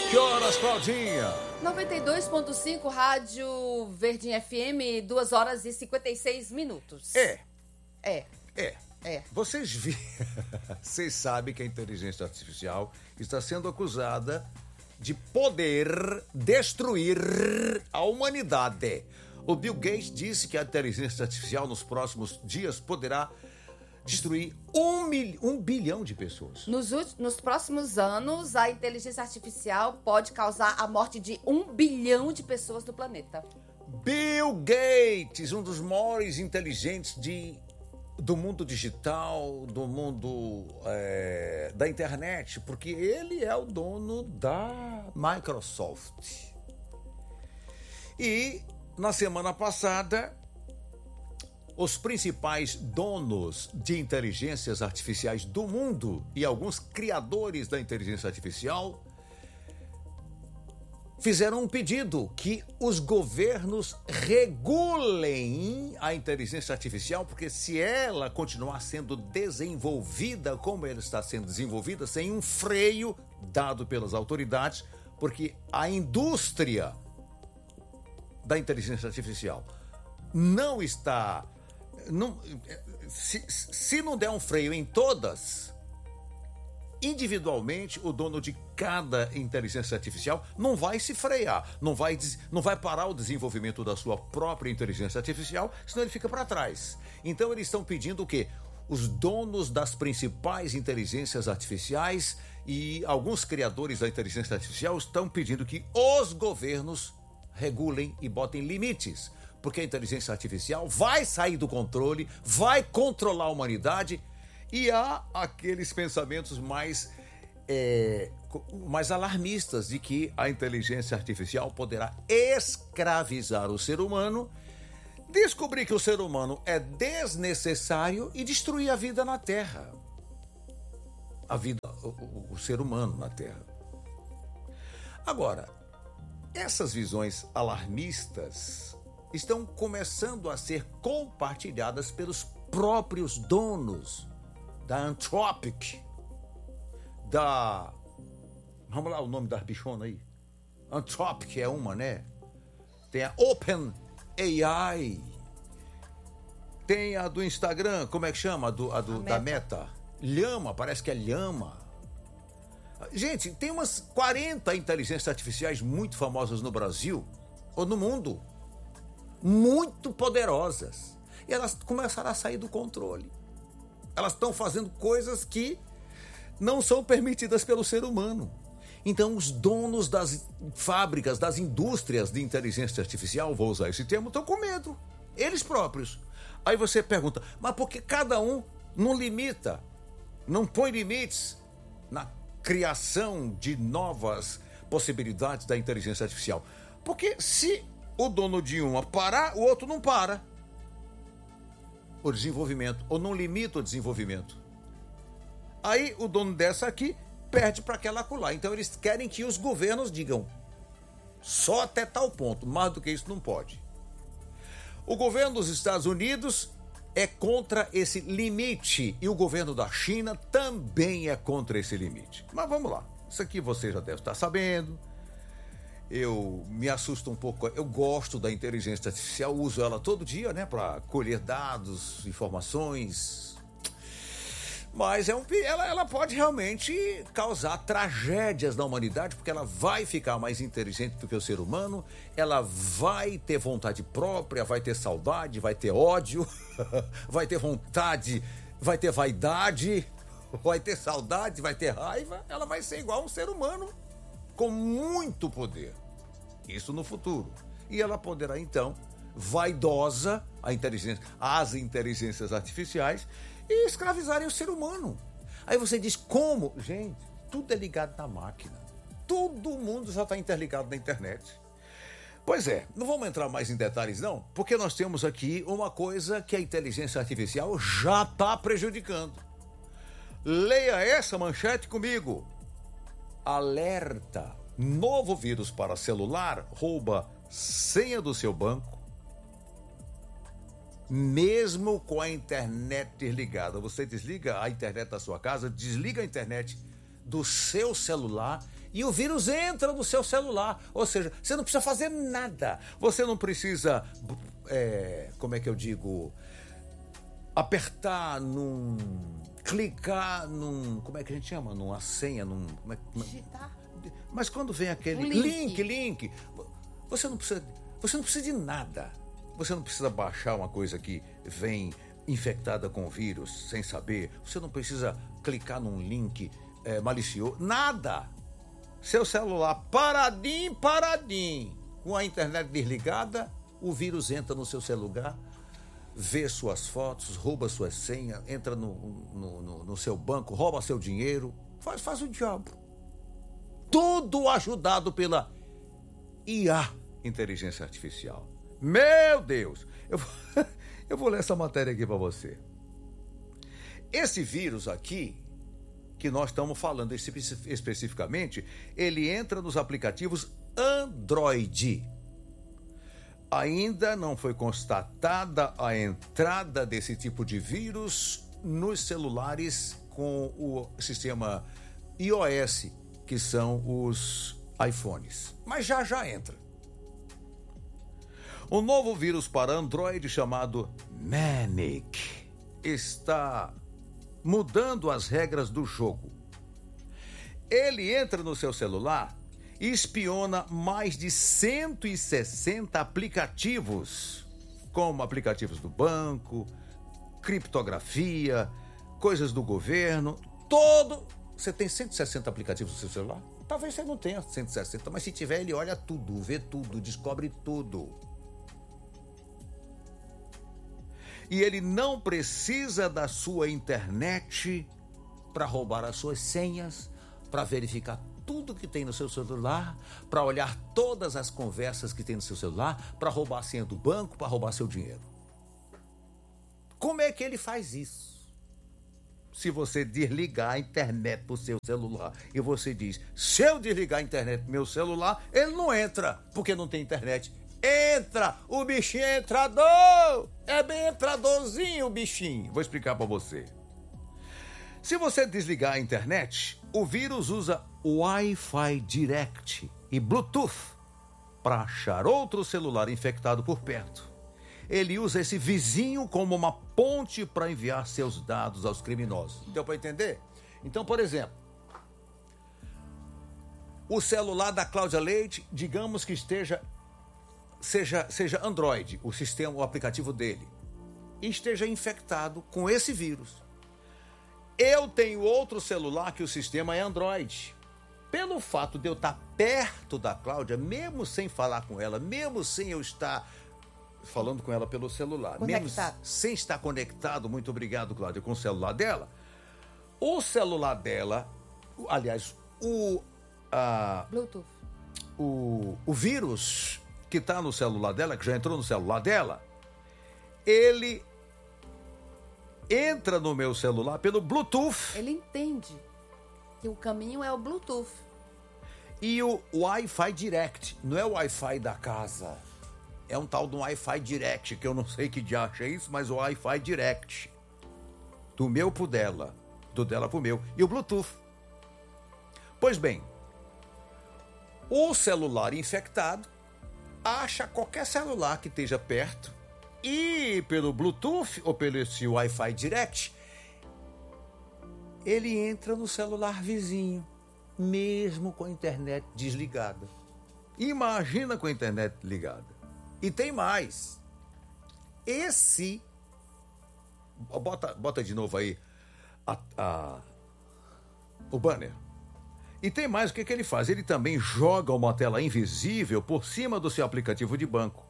Que horas, Claudinha? 92.5, Rádio Verdinha FM, 2 horas e 56 minutos. É. É. Vocês sabem que a inteligência artificial está sendo acusada de poder destruir a humanidade. O Bill Gates disse que a inteligência artificial nos próximos dias poderá destruir 1 bilhão de pessoas. Nos próximos anos, a inteligência artificial pode causar a morte de 1 bilhão de pessoas no planeta. Bill Gates, um dos maiores inteligentes do mundo digital, do mundo da internet, porque ele é o dono da Microsoft. E na semana passada, os principais donos de inteligências artificiais do mundo e alguns criadores da inteligência artificial fizeram um pedido que os governos regulem a inteligência artificial, porque se ela continuar sendo desenvolvida como ela está sendo desenvolvida, sem um freio dado pelas autoridades, porque a indústria da inteligência artificial não está... se não der um freio em todas, individualmente o dono de cada inteligência artificial não vai se frear, não vai parar o desenvolvimento da sua própria inteligência artificial, senão ele fica para trás. Então eles estão pedindo o quê? Os donos das principais inteligências artificiais e alguns criadores da inteligência artificial estão pedindo que os governos regulem e botem limites, porque a inteligência artificial vai sair do controle, vai controlar a humanidade, e há aqueles pensamentos mais alarmistas de que a inteligência artificial poderá escravizar o ser humano, descobrir que o ser humano é desnecessário e destruir a vida na Terra. O ser humano na Terra. Agora, essas visões alarmistas estão começando a ser compartilhadas pelos próprios donos da Anthropic, vamos lá o nome da bichona aí. Anthropic é uma, né? Tem a OpenAI, tem a do Instagram, como é que chama? Da Meta. Llama, parece que é Llama. Gente, tem umas 40 inteligências artificiais muito famosas no Brasil ou no mundo, muito poderosas, e elas começaram a sair do controle. Elas estão fazendo coisas que não são permitidas pelo ser humano. Então os donos das fábricas, das indústrias de inteligência artificial, vou usar esse termo, estão com medo, eles próprios. Aí você pergunta, mas por que cada um não limita, não põe limites na criação de novas possibilidades da inteligência artificial? Porque se o dono de uma parar, o outro não para o desenvolvimento, ou não limita o desenvolvimento. Aí o dono dessa aqui perde para aquela acolá. Então eles querem que os governos digam só até tal ponto, mais do que isso não pode. O governo dos Estados Unidos é contra esse limite e o governo da China também é contra esse limite. Mas vamos lá, isso aqui você já deve estar sabendo. Eu me assusto um pouco, eu gosto da inteligência artificial, uso ela todo dia, né, para colher dados, informações, mas ela pode realmente causar tragédias na humanidade, porque ela vai ficar mais inteligente do que o ser humano, ela vai ter vontade própria, vai ter saudade, vai ter ódio, vai ter vontade, vai ter vaidade, vai ter saudade, vai ter raiva, ela vai ser igual a um ser humano, com muito poder, isso no futuro. E ela poderá então, vaidosa, as inteligências artificiais, e escravizarem o ser humano. Aí você diz, como? Gente, tudo é ligado na máquina, todo mundo já está interligado na internet. Pois é, não vamos entrar mais em detalhes não, porque nós temos aqui uma coisa que a inteligência artificial já está prejudicando. Leia essa manchete comigo. Alerta: novo vírus para celular rouba senha do seu banco, mesmo com a internet ligada. Você desliga a internet da sua casa, desliga a internet do seu celular e o vírus entra no seu celular. Ou seja, você não precisa fazer nada. Você não precisa, como é que eu digo, apertar clicar como é que a gente chama? Numa senha, Digitar. Mas quando vem aquele link, você não precisa de nada. Você não precisa baixar uma coisa que vem infectada com o vírus sem saber. Você não precisa clicar num link malicioso. Nada. Seu celular paradinho, com a internet desligada, o vírus entra no seu celular, vê suas fotos, rouba sua senha, entra no seu banco, rouba seu dinheiro, faz o diabo. Tudo ajudado pela IA, inteligência artificial. Meu Deus! Eu vou ler essa matéria aqui para você. Esse vírus aqui, que nós estamos falando especificamente, ele entra nos aplicativos Android. Ainda não foi constatada a entrada desse tipo de vírus nos celulares com o sistema iOS, que são os iPhones. Mas já entra. Um novo vírus para Android chamado Manic está mudando as regras do jogo. Ele entra no seu celular e espiona mais de 160 aplicativos, como aplicativos do banco, criptografia, coisas do governo, todo. Você tem 160 aplicativos no seu celular? Talvez você não tenha 160, mas se tiver, ele olha tudo, vê tudo, descobre tudo. E ele não precisa da sua internet para roubar as suas senhas, para verificar tudo que tem no seu celular, para olhar todas as conversas que tem no seu celular, para roubar a senha do banco, para roubar seu dinheiro. Como é que ele faz isso? Se você desligar a internet pro seu celular e você diz, se eu desligar a internet pro meu celular, ele não entra, porque não tem internet. Entra! O bichinho é entrador! É bem entradorzinho o bichinho. Vou explicar para você. Se você desligar a internet, o vírus usa Wi-Fi Direct e Bluetooth para achar outro celular infectado por perto. Ele usa esse vizinho como uma ponte para enviar seus dados aos criminosos. Deu para entender? Então, por exemplo, o celular da Cláudia Leite, digamos que seja Android, o sistema, o aplicativo dele, e esteja infectado com esse vírus. Eu tenho outro celular que o sistema é Android. Pelo fato de eu estar perto da Cláudia, mesmo sem falar com ela, mesmo sem eu estar falando com ela pelo celular, mesmo sem estar conectado, muito obrigado, Cláudia, com o celular dela, o celular dela, aliás, Bluetooth. O vírus que está no celular dela, que já entrou no celular dela, ele entra no meu celular pelo Bluetooth. Ele entende que o caminho é o Bluetooth. E o Wi-Fi Direct, não é o Wi-Fi da casa. É um tal do Wi-Fi Direct, que eu não sei que diacho é isso, mas o Wi-Fi Direct. Do meu pro dela, do dela pro meu. E o Bluetooth. Pois bem, o celular infectado acha qualquer celular que esteja perto e pelo Bluetooth ou pelo esse Wi-Fi Direct, ele entra no celular vizinho, mesmo com a internet desligada. Imagina com a internet ligada. E tem mais. Esse... Bota de novo aí o banner. E tem mais, o que ele faz? Ele também joga uma tela invisível por cima do seu aplicativo de banco.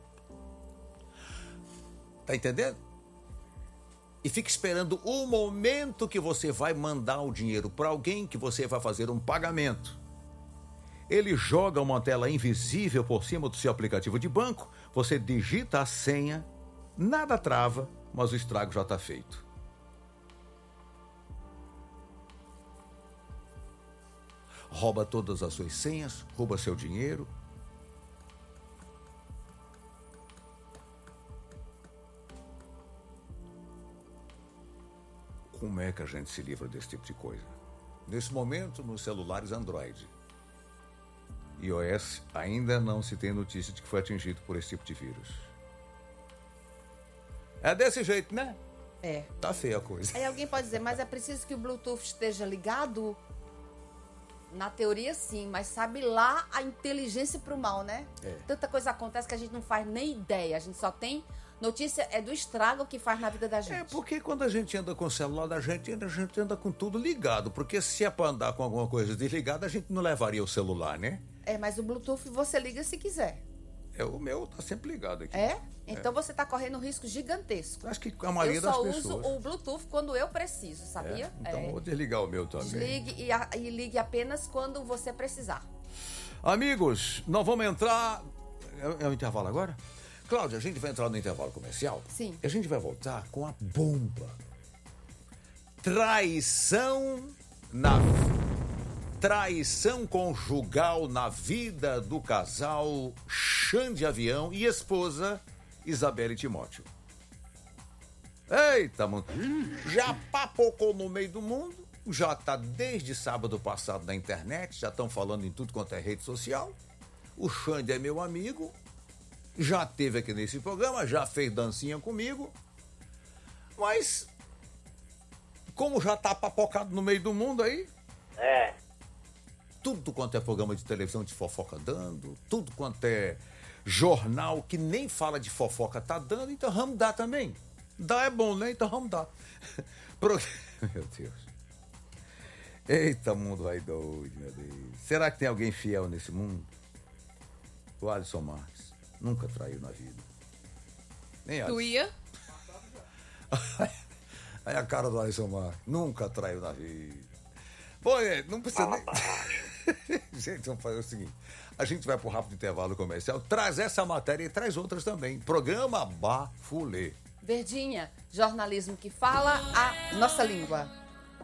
Tá entendendo? E fica esperando o momento que você vai mandar o dinheiro para alguém, que você vai fazer um pagamento. Ele joga uma tela invisível por cima do seu aplicativo de banco, você digita a senha, nada trava, mas o estrago já está feito. Rouba todas as suas senhas, rouba seu dinheiro. Como é que a gente se livra desse tipo de coisa? Nesse momento, nos celulares Android. iOS ainda não se tem notícia de que foi atingido por esse tipo de vírus. É desse jeito, né? É. Tá feia a coisa. Aí alguém pode dizer, mas é preciso que o Bluetooth esteja ligado? Na teoria, sim, mas sabe lá a inteligência pro mal, né? É. Tanta coisa acontece que a gente não faz nem ideia. A gente só tem notícia do estrago que faz na vida da gente. É porque quando a gente anda com o celular da gente anda com tudo ligado. Porque se é pra andar com alguma coisa desligada, a gente não levaria o celular, né? É, mas o Bluetooth você liga se quiser. O meu tá sempre ligado aqui. É? Então você tá correndo um risco gigantesco. Acho que a maioria Eu das só pessoas. uso o Bluetooth quando eu preciso, sabia? Então vou desligar o meu também. Desligue e ligue apenas quando você precisar. Amigos, nós vamos entrar... É o intervalo agora? Cláudia, a gente vai entrar no intervalo comercial. Sim. E a gente vai voltar com a bomba. Traição conjugal na vida do casal Xande Avião e esposa Isabelle Timóteo. Eita, mano. Já papocou no meio do mundo, já tá desde sábado passado na internet, já estão falando em tudo quanto é rede social. O Xande é meu amigo, já esteve aqui nesse programa, já fez dancinha comigo, mas como já tá papocado no meio do mundo aí, tudo quanto é programa de televisão de fofoca dando, tudo quanto é jornal que nem fala de fofoca tá dando, então vamos dar também. Dar é bom, né? Então vamos dar. Meu Deus. Eita, mundo vai doido, meu Deus. Será que tem alguém fiel nesse mundo? O Alisson Marques nunca traiu na vida. Nem Alisson. Tu ia? Aí a cara do Alisson Marques. Nunca traiu na vida. Bom, não precisa nem... Gente, vamos fazer o seguinte. A gente vai pro rápido intervalo comercial, traz essa matéria e traz outras também. Programa Bafulê. Verdinha, jornalismo que fala a nossa língua.